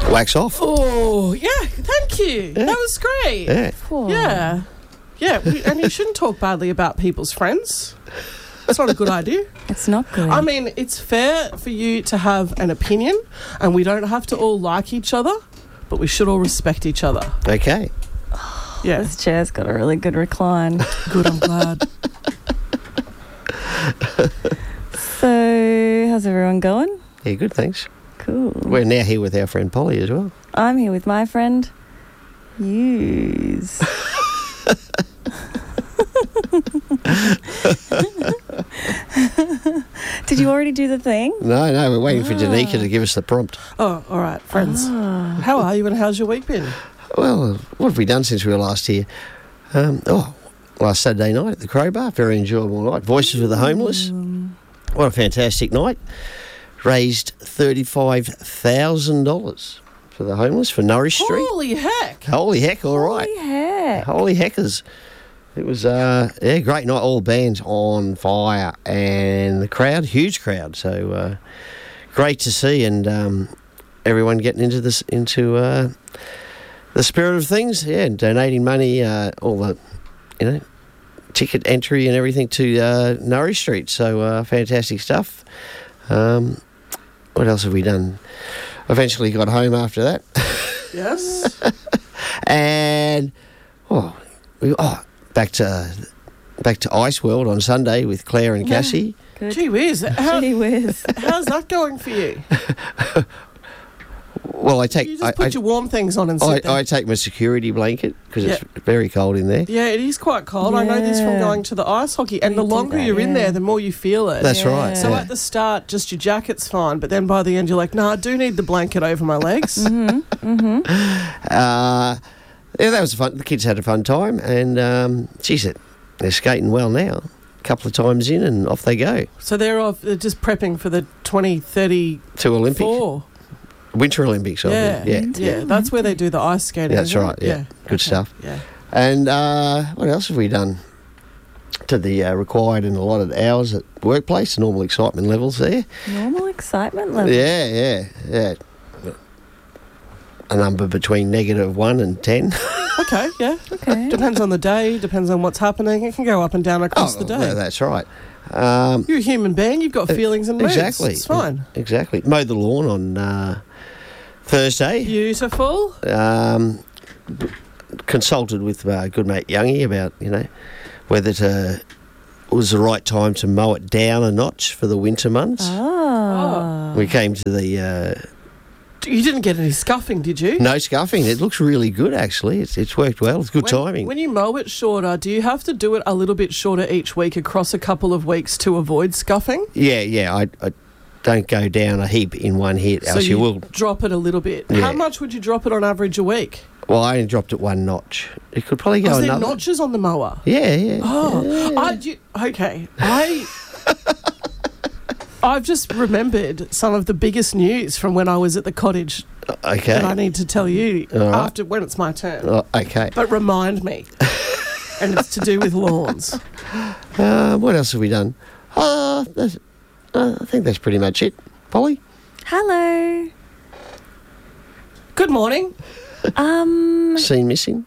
wax off. Oh, yeah, thank you. Yeah. That was great. Yeah. Oh. Yeah. Yeah, and you shouldn't talk badly about people's friends. That's not a good idea. It's not good. I mean, it's fair for you to have an opinion, and we don't have to all like each other, but we should all respect each other. Okay. Yeah. This chair's got a really good recline. Good, I'm glad. So, how's everyone going? Yeah, good, thanks. Cool. We're now here with our friend Polly as well. I'm here with my friend, Hughes. Did you already do the thing? No, we're waiting for Danica to give us the prompt. Oh, all right, friends. How are you and how's your week been? Well, what have we done since we were last here? Last Saturday night at the Crowbar, very enjoyable night. Voices of the Homeless. What a fantastic night. Raised $35,000 for the homeless for Norris Street. Holy heck. Holy heck, all right. Holy heck. Holy heckers. It was, great night. All bands on fire and the crowd, huge crowd. So great to see, and everyone getting into this, the spirit of things. Yeah, and donating money, all the, ticket entry and everything to Norris Street. So fantastic stuff. What else have we done? Eventually got home after that. Yes. And back to Ice World on Sunday with Claire and Cassie. Good. Gee whiz. Gee whiz. How's that going for you? Well, You just put your warm things on and sit there. I take my security blanket because it's very cold in there. Yeah, it is quite cold. I know this from Yeah. going to the ice hockey. And We the do longer that, you're in yeah. there, the more you feel it. That's right. So yeah. at the start, just your jacket's fine. But then by the end, you're like, I do need the blanket over my legs. Yeah, that was fun. The kids had a fun time, and they're skating well now. A couple of times in, and off they go So they're just prepping for the 2034. to Olympics, Winter Olympics. I think. Yeah, that's where they do the ice skating. That's isn't right. it? Yeah, good stuff. Yeah. And what else have we done? To the required and allotted hours at workplace, normal excitement levels there. Normal excitement level. Yeah. A number between -1 and 10. Okay, yeah. Okay. Depends on the day, depends on what's happening. It can go up and down across the day. That's right. You're a human being, you've got feelings and moods. Exactly. It's fine. Exactly. Mowed the lawn on Thursday. Beautiful. Consulted with good mate Youngie about, whether it was the right time to mow it down a notch for the winter months. Oh. We came to the... You didn't get any scuffing, did you? no scuffing. It looks really good, actually. It's worked well. It's good timing. When you mow it shorter, do you have to do it a little bit shorter each week across a couple of weeks to avoid scuffing? Yeah. I don't go down a heap in one hit, So else you will... drop it a little bit. Yeah. How much would you drop it on average a week? Well, I only dropped it one notch. It could probably go Was there another... notches on the mower? Yeah. I've just remembered some of the biggest news from when I was at the cottage Okay. that I need to tell you All right. after when it's my turn. Okay. But remind me. And it's to do with lawns. What else have we done? I think that's pretty much it. Polly? Hello. Good morning. Seen missing?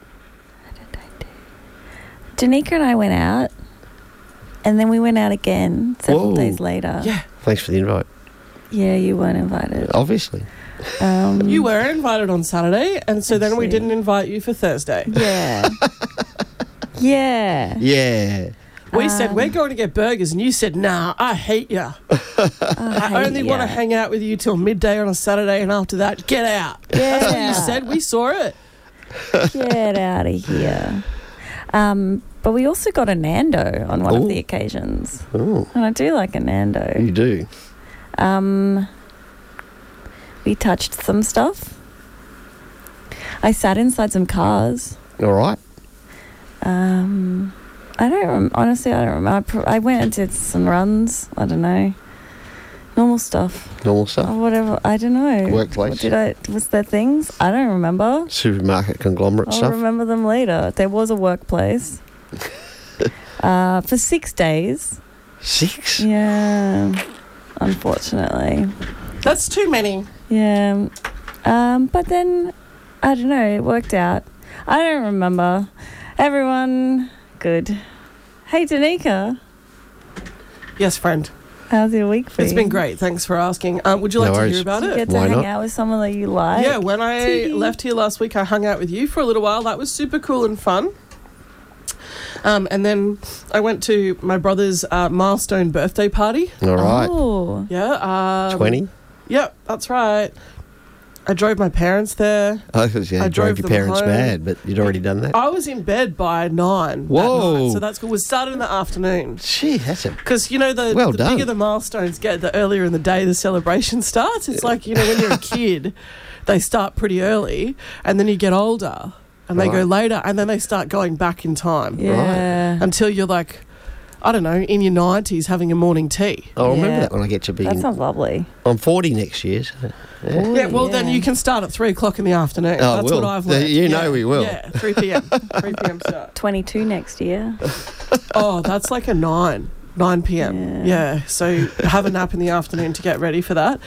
Danica and I went out, and then we went out again several Whoa. days later. Yeah. Thanks for the invite. Yeah, you weren't invited. Obviously. You were invited on Saturday, and so then we see. didn't invite you for Thursday. Yeah. Yeah. Yeah. We said, we're going to get burgers, and you said, nah, I hate you. I only want to hang out with you till midday on a Saturday, and after that, get out. That's what you said. We saw it. Get out of here. But we also got a Nando on one of the occasions. Oh, And I do like a Nando. you do. We touched some stuff. I sat inside some cars. All right. Honestly, I don't remember. I went and did some runs. I don't know. Normal stuff. Normal stuff. Or whatever. I don't know. Workplace. Was there things? I don't remember. Supermarket conglomerate I'll stuff. remember them later. There was a workplace. For 6 days. 6? Yeah. Unfortunately. That's too many. Yeah. But then, I don't know, it worked out. I don't remember. Everyone, good. Hey, Danica, Yes, friend. how's your week been? It's been great. Thanks for asking. Would you like No to worries. hear about Did you it? get to Why hang not? out with someone that you like? Yeah, when I left here last week, I hung out with you for a little while. That was super cool and fun. And then I went to my brother's milestone birthday party. All right. Oh, Yeah. 20? Yep, that's right. I drove my parents there. Oh, 'cause, yeah, I drove drove your them parents home. mad, but you'd already done that? I was in bed by 9. that Whoa. night, so that's cool. We started in the afternoon. Gee, that's a... Because, you know, the Well done. bigger the milestones get, the earlier in the day the celebration starts. It's like, you know, when you're a kid, they start pretty early, and then you get older, and they go Right. later, and then they start going back in time. yeah. Until you're like, I don't know, in your 90s having a morning tea. I'll remember Yeah. that when I get to be... That sounds lovely. I'm 40 next year, so... Yeah. Ooh, Yeah, well, then you can start at 3 o'clock in the afternoon. Oh, That's will. what I've learned. You know we will. Yeah, 3 p.m. 3 p.m. start. 22 next year. Oh, that's like a 9 p.m. Yeah, so have a nap in the afternoon to get ready for that.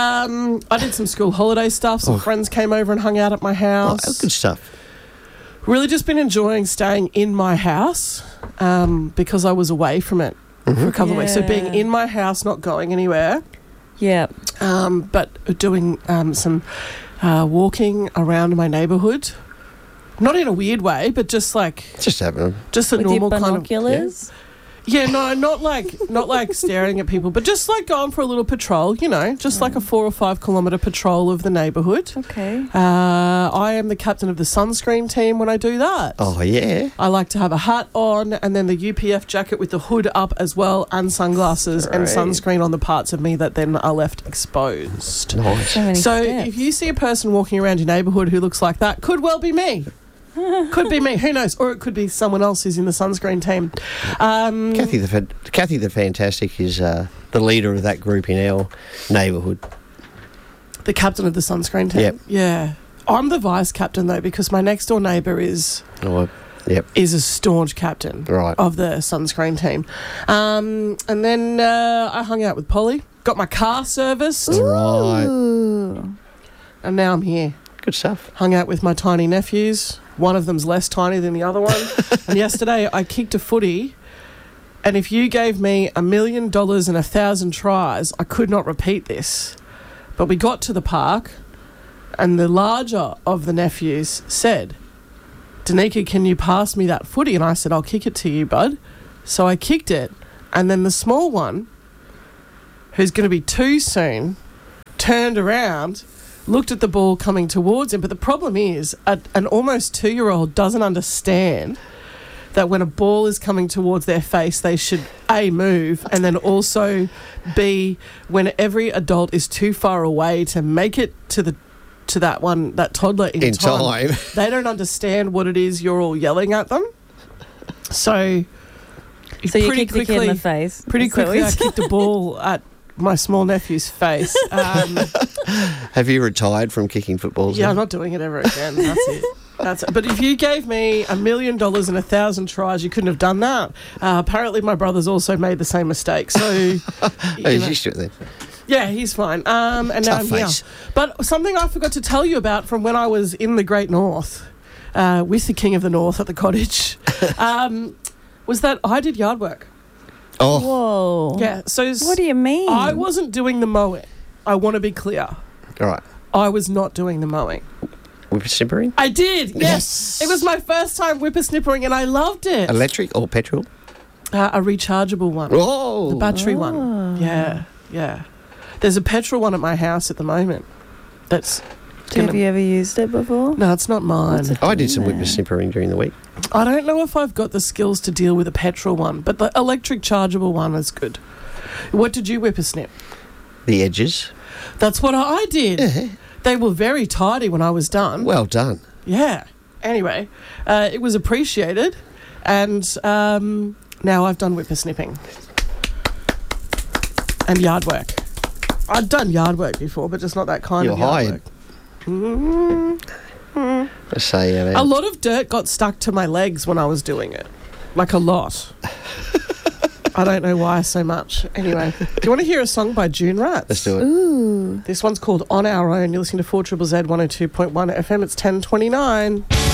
I did some school holiday stuff. Some friends came over and hung out at my Oh, house. good stuff. Really just been enjoying staying in my house because I was away from it for a couple of weeks. So being Yeah. in my house, not going anywhere. Yeah. But doing some walking around my neighbourhood. Not in a weird way, but just like Just having just a With normal your kind of binoculars? yeah, no, not like staring at people, but just like going for a little patrol. You know, just like a 4 or 5 kilometre patrol of the neighbourhood. Okay. I am the captain of the sunscreen team when I do that. Oh, yeah. I like to have a hat on and then the UPF jacket with the hood up as well, and sunglasses and Great. sunscreen on the parts of me that then are left exposed. Nice. So many So steps. if you see a person walking around your neighbourhood who looks like that, could well be me. Could be me. Who knows? Or it could be someone else who's in the sunscreen team. Kathy the Fantastic is the leader of that group in our neighbourhood. The captain of the sunscreen team. Yep. Yeah. I'm the vice captain though, because my next door neighbour is Oh, yep. a staunch captain Right. of the sunscreen team. And then I hung out with Polly, got my car serviced, Right. Ooh. and now I'm here. Good stuff. Hung out with my tiny nephews. One of them's less tiny than the other one. And yesterday I kicked a footy, and if you gave me $1 million and 1,000 tries, I could not repeat this. But we got to the park, and the larger of the nephews said, Danica, can you pass me that footy? And I said, I'll kick it to you, bud. So I kicked it, and then the small one, who's going to be 2 soon, turned around, looked at the ball coming towards him. But the problem is an almost 2-year-old doesn't understand that when a ball is coming towards their face, they should A, move, and then also B, when every adult is too far away to make it to that toddler in time. They don't understand what it is you're all yelling at them. So You kicked the kid in the face. pretty That's what quickly we I said. kicked a ball at my small nephew's face. Have you retired from kicking footballs? Yeah, now? I'm not doing it ever again. That's it. That's it. But if you gave me $1 million and 1,000 tries, you couldn't have done that. Apparently, my brother's also made the same mistake. So, you Oh, he's know. used to it then. Yeah, he's fine. And now Tough I'm here. face. But something I forgot to tell you about from when I was in the Great North with the King of the North at the cottage was that I did yard work. Oh, Whoa. Yeah. So What do you mean? I wasn't doing the mowing. I want to be clear. all right. I was not doing the mowing. Whippersnippering? I did. Yes. It was my first time whippersnippering and I loved it. Electric or petrol? A rechargeable one. Oh. The battery Oh. one. Yeah. Yeah. There's a petrol one at my house at the moment. That's Have you ever used it before? No, it's not mine. What's it I did some there? whippersnippering during the week. I don't know if I've got the skills to deal with a petrol one, but the electric chargeable one is good. What did you whippersnip? The edges. That's what I did. Yeah. They were very tidy when I was done. Well done. Yeah. Anyway, it was appreciated, and now I've done whippersnipping and yard work. I'd done yard work before, but just not that kind You're of yard hired. work. Mm. I say, A lot of dirt got stuck to my legs when I was doing it. Like a lot. I don't know why so much. Anyway, do you want to hear a song by June Rats? Let's do it. Ooh. This one's called On Our Own. You're listening to 4ZZZ 102.1 FM. It's 10:29.